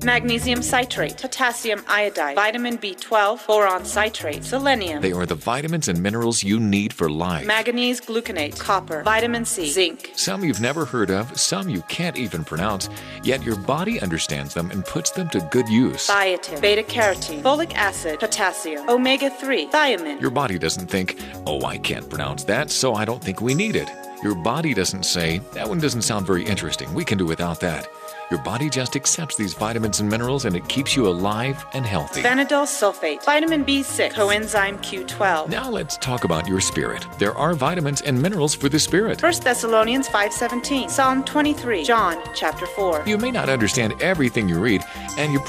magnesium citrate, potassium iodide, vitamin B12, boron citrate, selenium. They are the vitamins and minerals you need for life. Manganese gluconate, copper, vitamin C, zinc. Some you've never heard of, some you can't even pronounce, yet your body understands them and puts them to good use. Biotin, beta-carotene, folic acid, potassium, omega-3, thiamine. Your body doesn't think, oh, I can't pronounce that, so I don't think we need it. Your body doesn't say, that one doesn't sound very interesting, we can do without that. Your body just accepts these vitamins and minerals and it keeps you alive and healthy. Vanadyl sulfate, vitamin B6, coenzyme Q12. Now let's talk about your spirit. There are vitamins and minerals for the spirit. 1 Thessalonians 5:17, Psalm 23, John chapter 4. You may not understand everything you read, and you